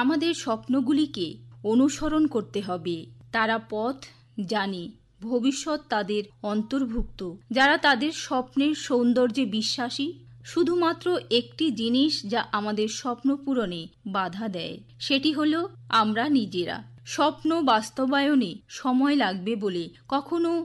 আমাদের স্বপ্নগুলিকে অনুসরণ করতে হবে। তারা পথ জানে, ভবিষ্যৎ তাদের অন্তর্ভুক্ত। যারা তাদের স্বপ্নের সৌন্দর্যে বিশ্বাসী, শুধুমাত্র একটি জিনিস যা আমাদের স্বপ্ন পূরণে বাধা দেয়, সেটি হলো আমরা নিজেরা। স্বপ্ন বাস্তবায়নে সময় লাগবে বলে কখনো